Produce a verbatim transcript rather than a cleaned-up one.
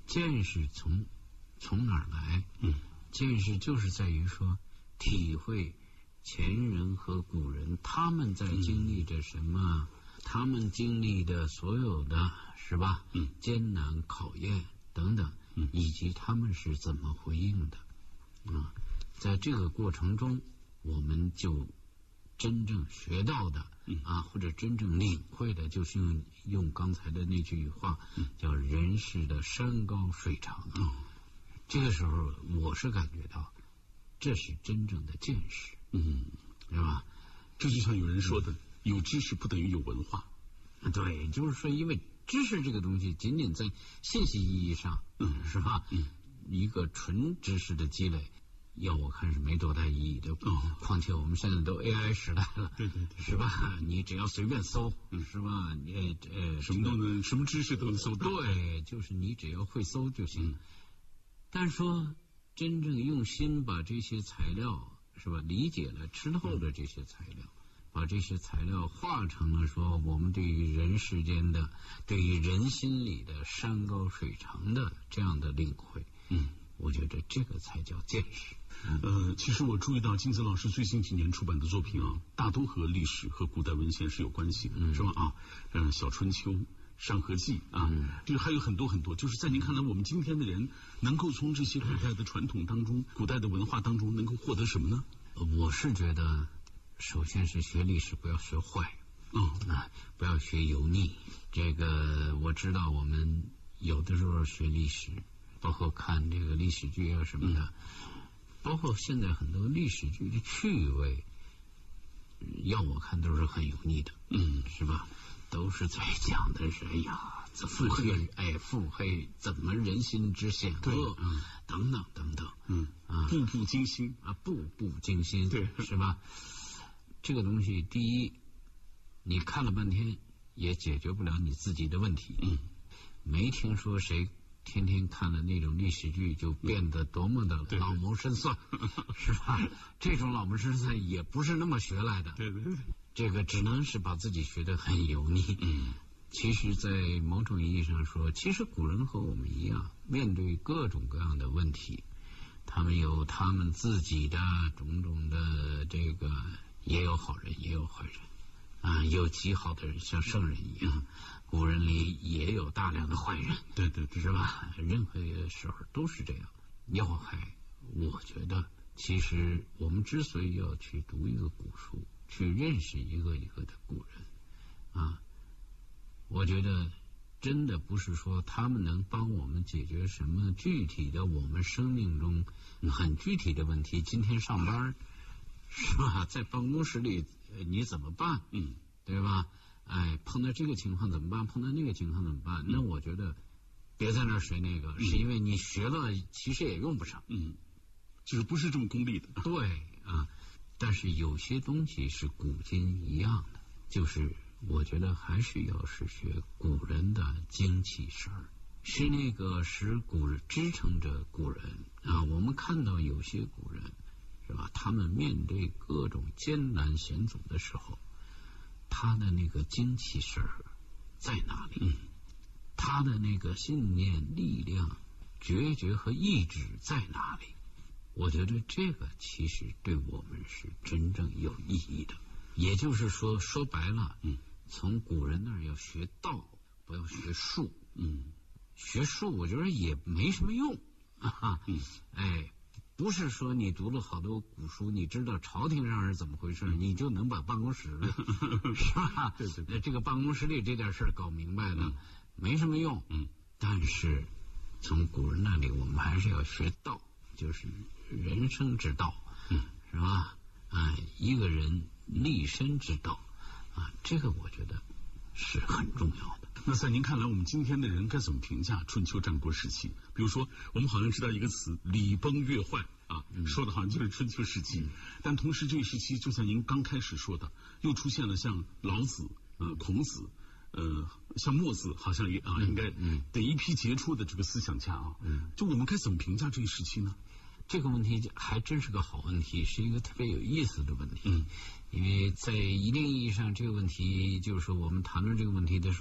见识从从哪儿来？ 嗯， 见识就是在于说体会前人和古人他们在经历着什么，嗯、他们经历的所有的是吧？ 嗯， 艰难考验等等， 嗯， 以及他们是怎么回应的啊？在这个过程中，我们就真正学到的， 嗯啊，或者真正领会的，就是用用刚才的那句话， 嗯、 叫人世的山高水长。 嗯、 这个时候，我是感觉到，这是真正的见识， 嗯， 是吧？ 这就像有人说的，嗯、有知识不等于有文化。 对，就是说，因为知识这个东西，仅仅在信息意义上， 嗯， 是吧？ 嗯， 一个纯知识的积累。要我看是没多大意义的， 哦， 况且我们现在都 A I 时代了， 对对对， 是吧？你只要随便搜， 嗯、 是吧？你呃， 什么都能，什么知识都能搜到。 对，就是你只要会搜就行。 嗯、 但是说真正用心把这些材料是吧，理解了之后的这些材料，嗯、把这些材料化成了说我们对于人世间的、对于人心里的山高水长的这样的领会， 嗯。 我觉得这个才叫见识。 呃，其实我注意到金子老师最近几年出版的作品啊，大都和历史和古代文献是有关系的， 嗯、 是吧？啊，嗯，《小春秋》《山河记》啊， 嗯、 这还有很多很多。就是在您看来，我们今天的人能够从这些古代的传统当中、古代的文化当中，能够获得什么呢？ 我是觉得，首先是学历史不要学坏， 嗯， 啊，不要学油腻。这个我知道，我们有的时候学历史。包括看这个历史剧啊什么的，嗯、包括现在很多历史剧的趣味，要我看都是很油腻的， 嗯， 是吧？都是在讲的是，哎呀，这腹黑，哎，腹黑怎么人心之险恶， 嗯、 等等等等， 嗯啊，步步惊心啊，步步惊心， 对， 是吧？这个东西，第一，你看了半天也解决不了你自己的问题， 嗯， 没听说谁。天天看的那种历史剧就变得多么的老谋深算， 对是吧？这种老谋深算也不是那么学来的， 对对对， 这个只能是把自己学得很油腻。 嗯， 其实，在某种意义上说，其实古人和我们一样，面对各种各样的问题，他们有他们自己的种种的这个，也有好人，也有坏人。啊，有极好的人，像圣人一样，古人里也有大量的坏人， 对对对， 是吧？任何时候都是这样。要害，我觉得其实我们之所以要去读一个古书，去认识一个一个的古人啊，我觉得真的不是说他们能帮我们解决什么具体的我们生命中很具体的问题。今天上班是吧，在办公室里你怎么办？ 嗯， 对吧？哎，碰到这个情况怎么办？碰到那个情况怎么办？嗯、那我觉得别在那儿学那个，嗯、是因为你学了其实也用不上。 嗯，就是不是这么功利的。 对啊，但是有些东西是古今一样的，就是我觉得还是要是学古人的精气神儿，是那个使古人支撑着古人啊。我们看到有些古人。是吧？他们面对各种艰难险阻的时候，他的那个精气神儿在哪里？ 嗯， 他的那个信念、力量、决绝和意志在哪里？我觉得这个其实对我们是真正有意义的。也就是说，说白了， 嗯， 从古人那儿要学道，不要学术。 嗯， 学术我觉得也没什么用啊。 嗯， 哎。不是说你读了好多古书，你知道朝廷上是怎么回事，嗯、你就能把办公室里是吧？ 对对对， 这个办公室里这点事儿搞明白了， 嗯、 没什么用。 嗯， 但是从古人那里，我们还是要学道，就是人生之道， 嗯， 是吧？啊，一个人立身之道啊，这个我觉得是很重要的。 那在您看来，我们今天的人该怎么评价春秋战国时期？比如说，我们好像知道一个词“礼崩乐坏”啊，嗯、说的好像就是春秋时期。嗯、但同时，这个时期就像您刚开始说的，又出现了像老子、呃孔子、呃像墨子，好像也啊，应该得一批杰出的这个思想家啊。 嗯， 就我们该怎么评价这一时期呢？ 这个问题还真是个好问题，是一个特别有意思的问题。 嗯， 因为在一定意义上，这个问题就是说我们谈论这个问题的时候。